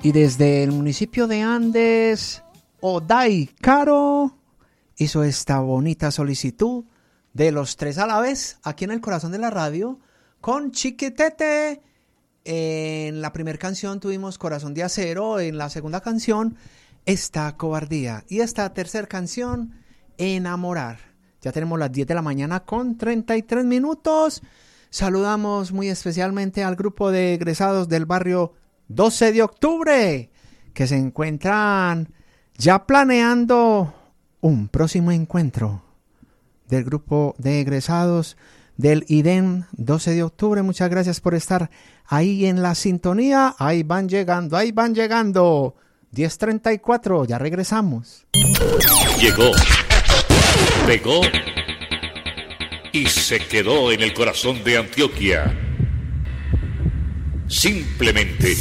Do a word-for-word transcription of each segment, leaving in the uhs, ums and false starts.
Y desde el municipio de Andes, Oday Caro hizo esta bonita solicitud de los tres a la vez, aquí en el corazón de la radio, con Chiquitete. En la primera canción tuvimos Corazón de Acero, en la segunda canción, Esta Cobardía. Y esta tercera canción, Enamorar. Ya tenemos las diez de la mañana con treinta y tres minutos. Saludamos muy especialmente al grupo de egresados del barrio doce de octubre, que se encuentran ya planeando un próximo encuentro del grupo de egresados del I D E M doce de octubre. Muchas gracias por estar ahí en la sintonía. Ahí van llegando, ahí van llegando. diez treinta y cuatro, ya regresamos. Llegó, pegó y se quedó en el corazón de Antioquia. Simplemente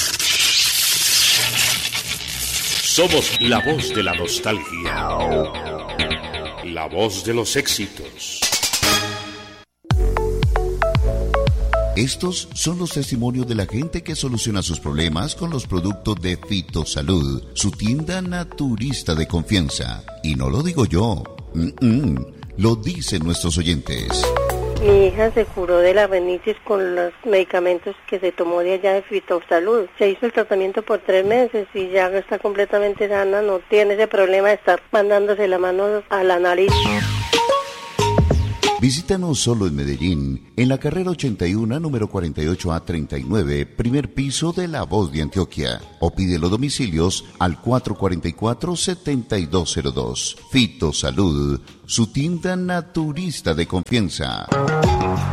somos la voz de la nostalgia, la voz de los éxitos. Estos son los testimonios de la gente que soluciona sus problemas con los productos de Fitosalud, su tienda naturista de confianza. Y no lo digo yo, Mm-mm. lo dicen nuestros oyentes. Mi hija se curó de la rinitis con los medicamentos que se tomó de allá de Fitosalud. Se hizo el tratamiento por tres meses y ya está completamente sana, no tiene ese problema de estar mandándose la mano a la nariz. Visítanos solo en Medellín, en la carrera ochenta y uno, número cuarenta y ocho A treinta y nueve, primer piso de La Voz de Antioquia. O pide los domicilios al cuatro cuatro cuatro, siete dos cero dos. Fitosalud, su tienda naturista de confianza.